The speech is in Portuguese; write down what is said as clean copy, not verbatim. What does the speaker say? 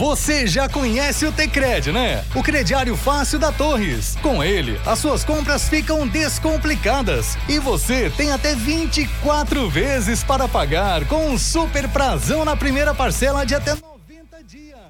Você já conhece o Tecred, né? O crediário fácil da Torres. Com ele, as suas compras ficam descomplicadas e você tem até 24 vezes para pagar com um super prazão na primeira parcela de até 90 dias.